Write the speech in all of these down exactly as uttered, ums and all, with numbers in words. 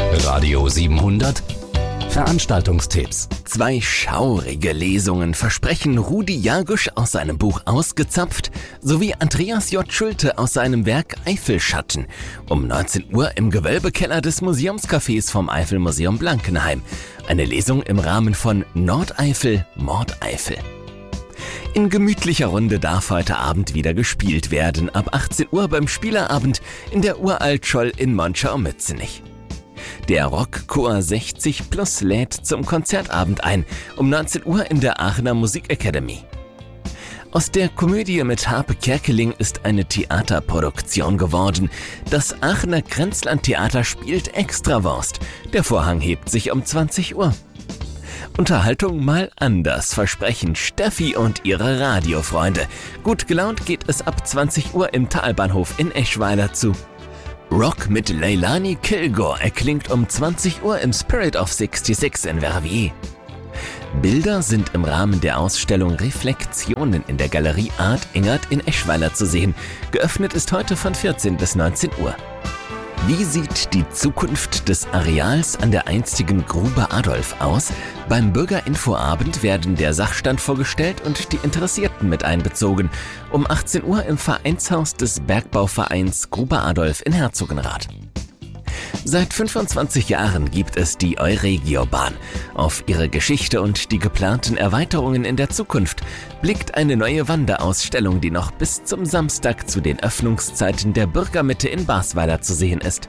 Radio siebenhundert Veranstaltungstipps. Zwei schaurige Lesungen versprechen Rudi Jagusch aus seinem Buch Ausgezapft sowie Andreas J. Schulte aus seinem Werk Eifelschatten um neunzehn Uhr im Gewölbekeller des Museumscafés vom Eifelmuseum Blankenheim. Eine Lesung im Rahmen von Nordeifel, Mordeifel. In gemütlicher Runde darf heute Abend wieder gespielt werden, ab achtzehn Uhr beim Spielerabend in der Uraltscholl in Monschau-Mützenich. Der Rockchor sechzig plus lädt zum Konzertabend ein, um neunzehn Uhr in der Aachener Musikakademie. Aus der Komödie mit Harpe Kerkeling ist eine Theaterproduktion geworden. Das Aachener Grenzlandtheater spielt Extrawurst. Der Vorhang hebt sich um zwanzig Uhr. Unterhaltung mal anders versprechen Steffi und ihre Radiofreunde. Gut gelaunt geht es ab zwanzig Uhr im Talbahnhof in Eschweiler zu. Rock mit Leilani Kilgore erklingt um zwanzig Uhr im Spirit of sechsundsechzig in Verviers. Bilder sind im Rahmen der Ausstellung Reflexionen in der Galerie Art Engert in Eschweiler zu sehen. Geöffnet ist heute von vierzehn bis neunzehn Uhr. Wie sieht die Zukunft des Areals an der einstigen Grube Adolf aus? Beim Bürgerinfoabend werden der Sachstand vorgestellt und die Interessierten mit einbezogen. Um achtzehn Uhr im Vereinshaus des Bergbauvereins Grube Adolf in Herzogenrath. Seit fünfundzwanzig Jahren gibt es die Euregiobahn. Auf ihre Geschichte und die geplanten Erweiterungen in der Zukunft blickt eine neue Wanderausstellung, die noch bis zum Samstag zu den Öffnungszeiten der Bürgermitte in Basweiler zu sehen ist.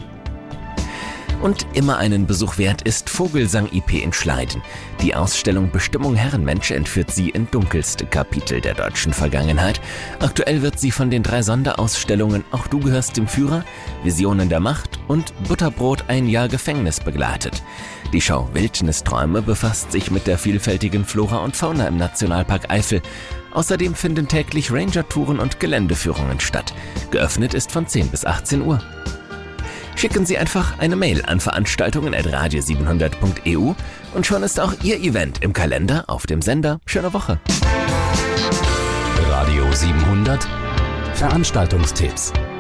Und immer einen Besuch wert ist Vogelsang I P in Schleiden. Die Ausstellung Bestimmung Herrenmensch entführt sie in dunkelste Kapitel der deutschen Vergangenheit. Aktuell wird sie von den drei Sonderausstellungen Auch du gehörst dem Führer, Visionen der Macht und Butterbrot ein Jahr Gefängnis begleitet. Die Schau Wildnisträume befasst sich mit der vielfältigen Flora und Fauna im Nationalpark Eifel. Außerdem finden täglich Ranger-Touren und Geländeführungen statt. Geöffnet ist von zehn bis achtzehn Uhr. Schicken Sie einfach eine Mail an veranstaltungen at radio siebenhundert punkt e u und schon ist auch Ihr Event im Kalender auf dem Sender. Schöne Woche. Radio siebenhundert Veranstaltungstipps.